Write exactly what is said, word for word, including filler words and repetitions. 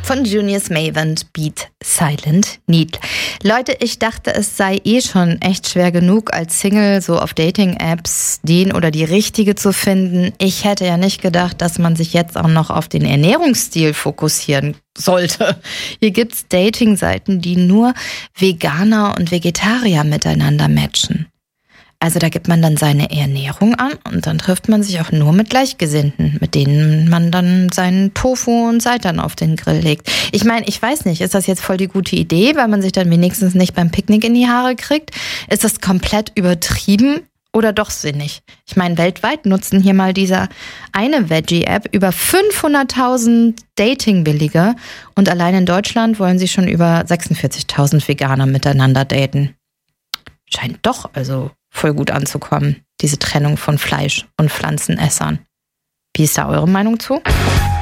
von Junius Mavent, Beat Silent Needle. Leute, ich dachte, es sei eh schon echt schwer genug, als Single so auf Dating-Apps den oder die Richtige zu finden. Ich hätte ja nicht gedacht, dass man sich jetzt auch noch auf den Ernährungsstil fokussieren sollte. Hier gibt's Dating-Seiten, die nur Veganer und Vegetarier miteinander matchen. Also da gibt man dann seine Ernährung an und dann trifft man sich auch nur mit Gleichgesinnten, mit denen man dann seinen Tofu und Seitan auf den Grill legt. Ich meine, ich weiß nicht, ist das jetzt voll die gute Idee, weil man sich dann wenigstens nicht beim Picknick in die Haare kriegt? Ist das komplett übertrieben oder doch sinnig? Ich meine, weltweit nutzen hier mal diese eine Veggie-App über fünfhunderttausend Dating-Willige und allein in Deutschland wollen sie schon über sechsundvierzigtausend Veganer miteinander daten. Scheint doch also voll gut anzukommen, diese Trennung von Fleisch- und Pflanzenessern. Wie ist da eure Meinung zu?